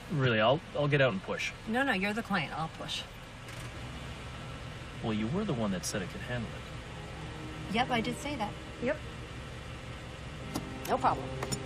Really, I'll get out and push. No, you're the client. I'll push. Well, you were the one that said it could handle it. Yep, I did say that. Yep. No problem.